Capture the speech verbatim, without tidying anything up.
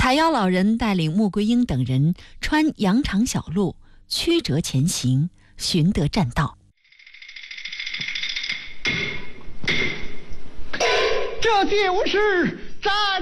海妖老人带领穆桂英等人穿羊肠小路，曲折前行，寻得栈道。 这就是